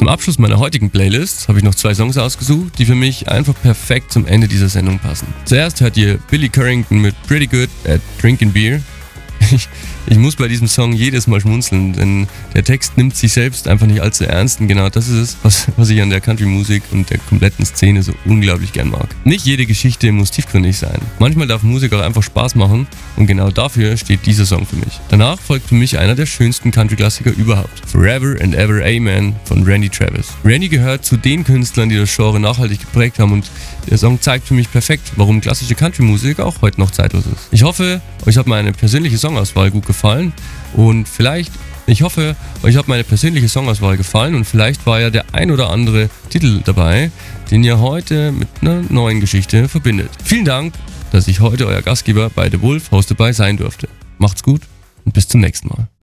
Zum Abschluss meiner heutigen Playlist habe ich noch 2 Songs ausgesucht, die für mich einfach perfekt zum Ende dieser Sendung passen. Zuerst hört ihr Billy Currington mit Pretty Good at Drinking Beer. Ich muss bei diesem Song jedes Mal schmunzeln, denn der Text nimmt sich selbst einfach nicht allzu ernst und genau das ist es, was ich an der Country-Musik und der kompletten Szene so unglaublich gern mag. Nicht jede Geschichte muss tiefgründig sein. Manchmal darf Musik auch einfach Spaß machen und genau dafür steht dieser Song für mich. Danach folgt für mich einer der schönsten Country-Klassiker überhaupt. Forever and Ever Amen von Randy Travis. Randy gehört zu den Künstlern, die das Genre nachhaltig geprägt haben und der Song zeigt für mich perfekt, warum klassische Country-Musik auch heute noch zeitlos ist. Ich hoffe, euch hat meine persönliche Songauswahl gut gefallen und vielleicht war ja der ein oder andere Titel dabei, den ihr heute mit einer neuen Geschichte verbindet. Vielen Dank, dass ich heute euer Gastgeber bei The Wolf Host dabei sein durfte. Macht's gut und bis zum nächsten Mal.